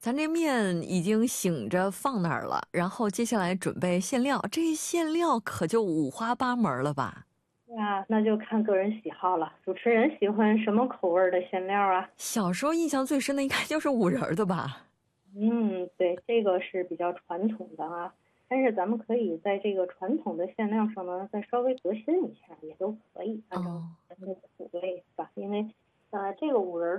咱这面已经醒着放那儿了，然后接下来准备馅料，这馅料可就五花八门了吧？ 呀，那就看个人喜好了。主持人喜欢什么口味的馅料啊？ 小时候印象最深的应该就是五仁儿的吧？ 嗯，对，这个是比较传统的啊。但是咱们可以在这个传统的馅料上呢，再稍微革新一下，也都可以，按照哦。 咱们的口味，是吧？因为，这个五仁